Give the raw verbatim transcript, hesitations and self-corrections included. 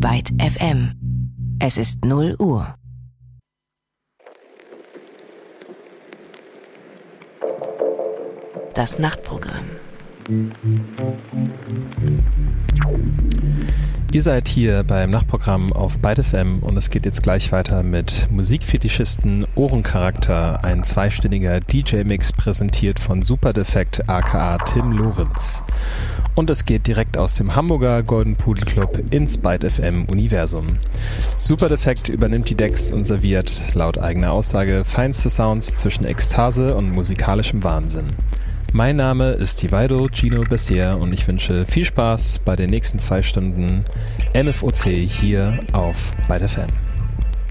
Byte F M. Es ist null Uhr. Das Nachtprogramm. Ihr seid hier beim Nachtprogramm auf Byte F M und es geht jetzt gleich weiter mit Musikfetischisten Ohrencharakter, ein zweistündiger D J-Mix präsentiert von Superdefekt aka Tim Lorenz. Und es geht direkt aus dem Hamburger Golden Pudel Club ins Byte F M Universum. Superdefekt übernimmt die Decks und serviert, laut eigener Aussage, feinste Sounds zwischen Ekstase und musikalischem Wahnsinn. Mein Name ist Divido Gino Bessier und ich wünsche viel Spaß bei den nächsten zwei Stunden M F O C hier auf Byte F M.